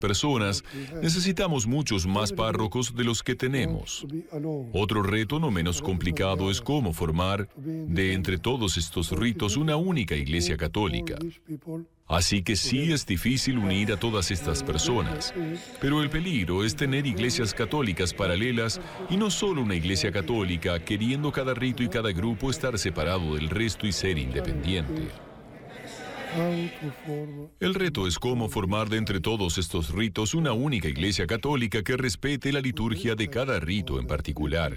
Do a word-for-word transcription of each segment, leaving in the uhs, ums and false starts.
personas, necesitamos muchos más párrocos de los que tenemos. Otro reto no menos complicado es cómo formar, de entre todos estos ritos, una única iglesia católica. Así que sí es difícil unir a todas estas personas, pero el peligro es tener iglesias católicas paralelas y no solo una iglesia católica queriendo cada rito y cada grupo estar separado del resto y ser independiente. El reto es cómo formar de entre todos estos ritos una única iglesia católica que respete la liturgia de cada rito en particular.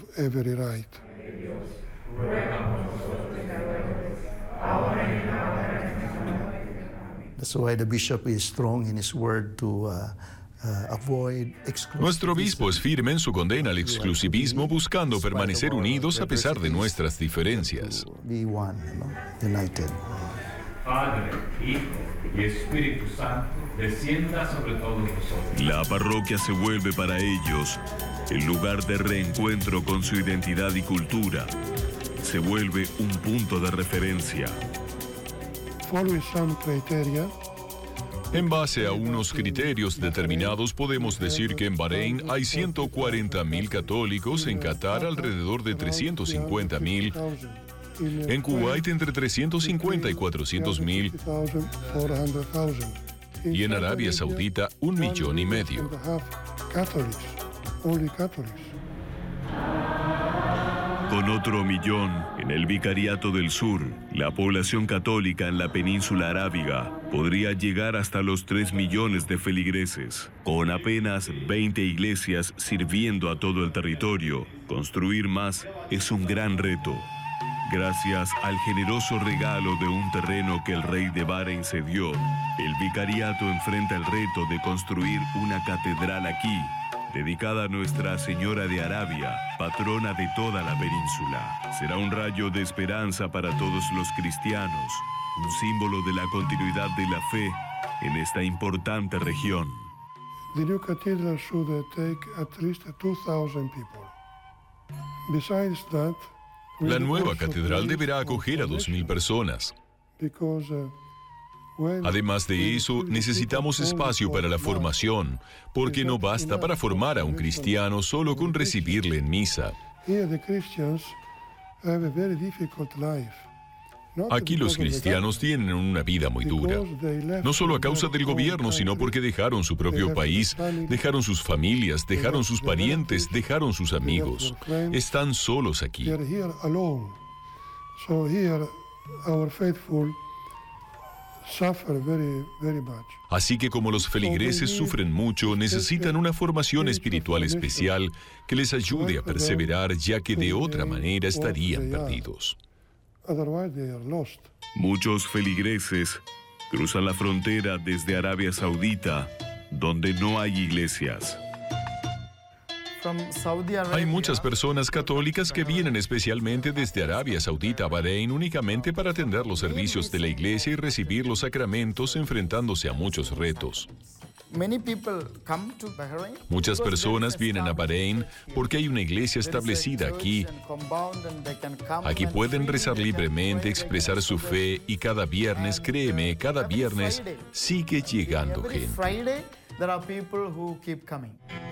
Nuestro obispo es firme en su condena al exclusivismo, buscando permanecer unidos a pesar de nuestras diferencias. Padre, Hijo y Espíritu Santo, descienda sobre todos nosotros. La parroquia se vuelve para ellos el lugar de reencuentro con su identidad y cultura. Se vuelve un punto de referencia. En base a unos criterios determinados, podemos decir que en Bahrein hay ciento cuarenta mil católicos, en Qatar alrededor de trescientos cincuenta mil, en Kuwait entre trescientos cincuenta y cuatrocientos mil, y en Arabia Saudita un millón y medio. Con otro millón, en el Vicariato del Sur, la población católica en la península arábiga podría llegar hasta los tres millones de feligreses. Con apenas veinte iglesias sirviendo a todo el territorio, construir más es un gran reto. Gracias al generoso regalo de un terreno que el rey de Bahrein cedió, el vicariato enfrenta el reto de construir una catedral aquí, dedicada a Nuestra Señora de Arabia, patrona de toda la península. Será un rayo de esperanza para todos los cristianos, un símbolo de la continuidad de la fe en esta importante región. The new cathedral should take at least two thousand people. Besides that, la nueva catedral deberá acoger a dos mil personas. Además de eso, necesitamos espacio para la formación, porque no basta para formar a un cristiano solo con recibirle en misa. Aquí los cristianos tienen una vida muy dura, no solo a causa del gobierno, sino porque dejaron su propio país, dejaron sus familias, dejaron sus parientes, dejaron sus amigos. Están solos aquí. Así que como los feligreses sufren mucho, necesitan una formación espiritual especial que les ayude a perseverar, ya que de otra manera estarían perdidos. Muchos feligreses cruzan la frontera desde Arabia Saudita, donde no hay iglesias. Hay muchas personas católicas que vienen especialmente desde Arabia Saudita a Bahrein únicamente para atender los servicios de la iglesia y recibir los sacramentos, enfrentándose a muchos retos. Muchas personas vienen a Bahrein porque hay una iglesia establecida aquí. Aquí pueden rezar libremente, expresar su fe y cada viernes, créeme, cada viernes sigue llegando gente.